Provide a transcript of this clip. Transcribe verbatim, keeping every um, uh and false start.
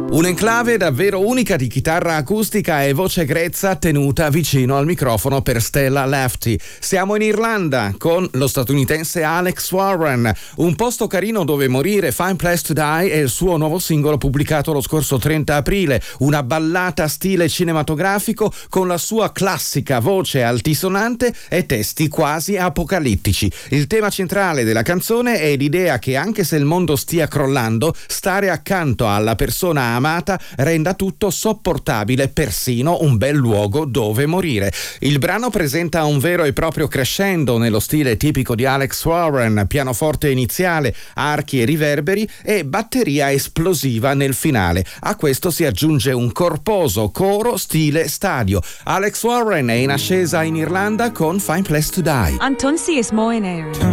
Un'enclave davvero unica di chitarra acustica e voce grezza tenuta vicino al microfono per Stella Lafty. Siamo in Irlanda con lo statunitense Alex Warren. Un posto carino dove morire, Fine Place to Die, è il suo nuovo singolo pubblicato lo scorso trenta aprile. Una ballata stile cinematografico con la sua classica voce altisonante e testi quasi apocalittici. Il tema centrale della canzone è l'idea che anche se il mondo stia crollando, stare accanto alla persona amata renda tutto sopportabile, persino un bel luogo dove morire. Il brano presenta un vero e proprio crescendo nello stile tipico di Alex Warren, pianoforte iniziale, archi e riverberi e batteria esplosiva nel finale. A questo si aggiunge un corposo coro stile stadio. Alex Warren è in ascesa in Irlanda con Fine Place to Die. Anton si is moin air.